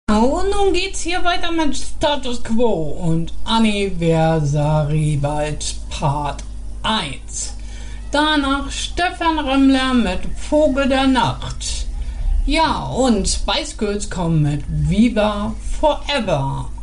Und nun geht's hier weiter mit Status Quo und Anniversary bald Part 1. Danach Stefan Remmler mit Vogel der Nacht. Ja, und Spice Girls kommen mit Viva Forever.